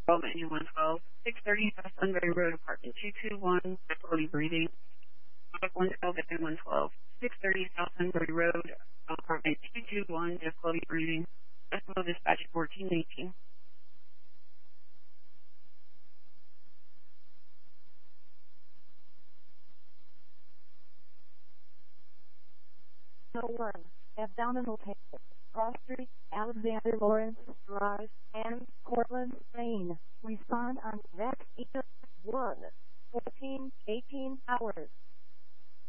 Development U112, 630 South Sunbury Road, apartment 221, difficulty breathing. 112 at N112, 630 South Sunbury Road, apartment 221, difficulty breathing. Eskimo dispatch 1418. No one. Abdominal pain. Cross Street, Alexander Lawrence Drive, and Cortland, Maine. Respond on VAC 1, 14, 18 hours.